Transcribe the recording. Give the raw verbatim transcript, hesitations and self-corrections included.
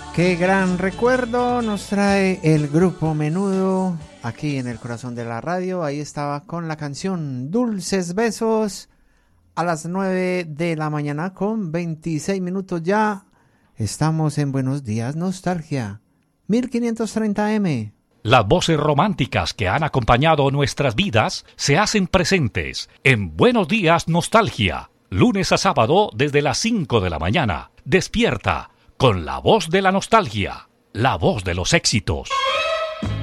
Qué gran recuerdo nos trae el grupo Menudo aquí en el corazón de la radio. Ahí estaba con la canción Dulces Besos a las nueve de la mañana con veintiséis minutos ya. Estamos en Buenos Días Nostalgia, mil quinientos treinta eme. Las voces románticas que han acompañado nuestras vidas se hacen presentes en Buenos Días Nostalgia, lunes a sábado desde las cinco de la mañana. Despierta con la voz de la nostalgia, la voz de los éxitos.